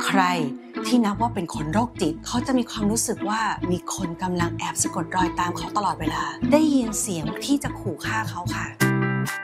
ใครที่นับว่าเป็นคนโรคจิตเขาจะมีความรู้สึกว่ามีคนกำลังแอบสะกดรอยตามเขาตลอดเวลาได้ยินเสียงที่จะขู่ฆ่าเขาค่ะ